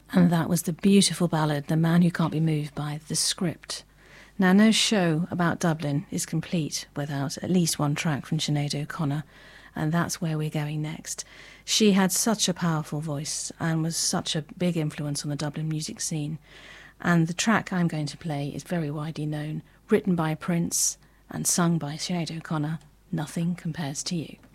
And that was the beautiful ballad, The Man Who Can't Be Moved, by The Script. Now, no show about Dublin is complete without at least one track from Sinead O'Connor, and that's where we're going next. She had such a powerful voice and was such a big influence on the Dublin music scene. And the track I'm going to play is very widely known, written by Prince and sung by Sinead O'Connor, Nothing Compares to You.